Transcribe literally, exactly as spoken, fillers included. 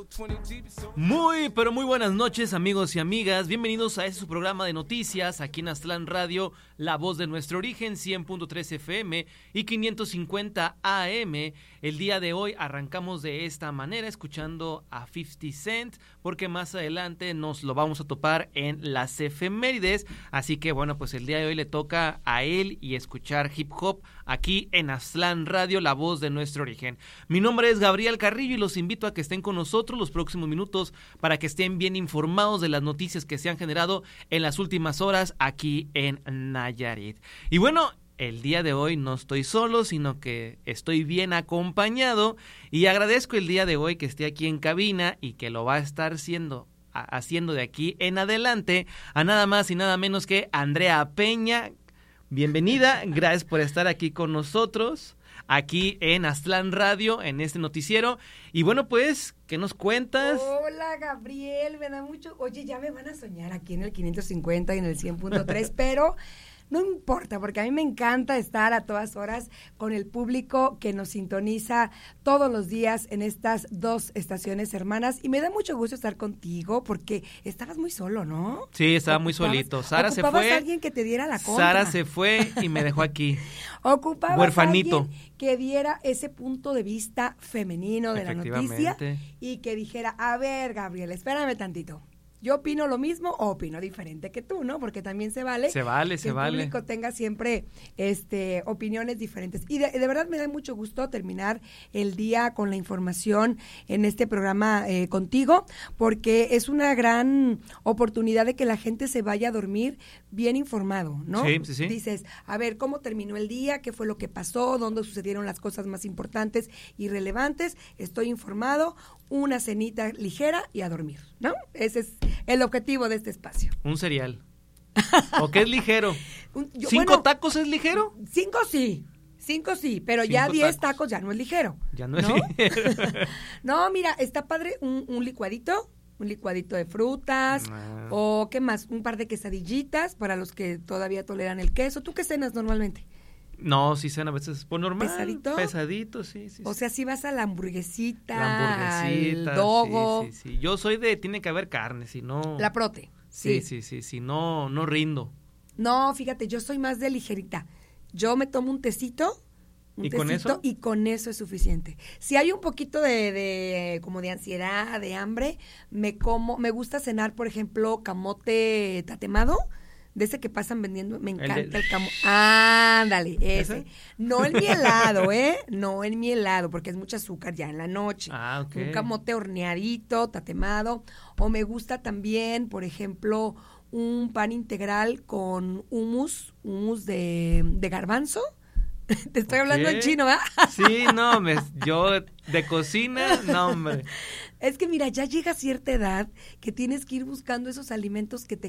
Muy, pero muy buenas noches, amigos y amigas. Bienvenidos a este su programa de noticias aquí en Aztlán Radio, La Voz de Nuestro Origen, cien punto tres F M y quinientos cincuenta A M. El día de hoy arrancamos de esta manera, escuchando a fifty Cent, porque más adelante nos lo vamos a topar en las efemérides. Así que bueno, pues el día de hoy le toca a él y escuchar hip hop aquí en Aztlán Radio, La Voz de Nuestro Origen. Mi nombre es Gabriel Carrillo y los invito a que estén con nosotros los próximos minutos para que estén bien informados de las noticias que se han generado en las últimas horas aquí en Nayarit. Y bueno, el día de hoy no estoy solo, sino que estoy bien acompañado y agradezco el día de hoy que esté aquí en cabina y que lo va a estar siendo, a, haciendo de aquí en adelante a nada más y nada menos que Andrea Peña. Bienvenida, gracias por estar aquí con nosotros, aquí en Aztlán Radio, en este noticiero. Y bueno, pues, ¿qué nos cuentas? Hola, Gabriel, me da mucho... Oye, ya me van a soñar aquí en el quinientos cincuenta y en el cien punto tres, pero... no importa, porque a mí me encanta estar a todas horas con el público que nos sintoniza todos los días en estas dos estaciones hermanas. Y me da mucho gusto estar contigo, porque estabas muy solo, ¿no? Sí, estaba muy solito. Sara se fue. ¿Ocupabas a alguien que te diera la contra? Sara se fue y me dejó aquí. Ocupabas huerfanito. A alguien que diera ese punto de vista femenino de la noticia y que dijera, a ver, Gabriel, espérame tantito. Yo opino lo mismo o opino diferente que tú, ¿no? Porque también se vale. Se vale, que se el vale. El público tenga siempre este, opiniones diferentes. Y de, de verdad me da mucho gusto terminar el día con la información en este programa eh, contigo, porque es una gran oportunidad de que la gente se vaya a dormir bien informado, ¿no? Sí, sí, sí. Dices, a ver, ¿cómo terminó el día? ¿Qué fue lo que pasó? ¿Dónde sucedieron las cosas más importantes y relevantes? Estoy informado, una cenita ligera y a dormir, ¿no? Ese es el objetivo de este espacio. Un cereal. ¿O qué es ligero? Un, yo, ¿Cinco bueno, tacos es ligero? Cinco sí, cinco sí, pero Cinco ya diez tacos. tacos ya no es ligero. Ya no es ¿no? ligero. No, mira, está padre un, un licuadito, un licuadito de frutas, Ah. o ¿qué más? Un par de quesadillitas para los que todavía toleran el queso. ¿Tú qué cenas normalmente? No, sí cena a veces por normal. ¿Pesadito? Pesadito, sí, sí. O sí. sea, si vas a la hamburguesita, La hamburguesita, al dogo. sí, sí, sí. Yo soy de, tiene que haber carne, si no... La prote. Sí, sí, sí, sí, si no, no rindo. No, fíjate, yo soy más de ligerita. Yo me tomo un tecito, un ¿Y tecito, con eso? y con eso es suficiente. Si hay un poquito de, de, como de ansiedad, de hambre, me como, me gusta cenar, por ejemplo, camote tatemado, de ese que pasan vendiendo, me encanta el, de... el camote. Ándale, ese. ¿Ese? No en mi helado, ¿eh? No en mi helado, porque es mucho azúcar ya en la noche. Ah, ok. Un camote horneadito, tatemado. O me gusta también, por ejemplo, un pan integral con hummus, hummus de, de garbanzo. Te estoy okay. hablando en chino, ¿verdad? Sí, no, me, yo de cocina, no, hombre. Es que mira, ya llega cierta edad que tienes que ir buscando esos alimentos que te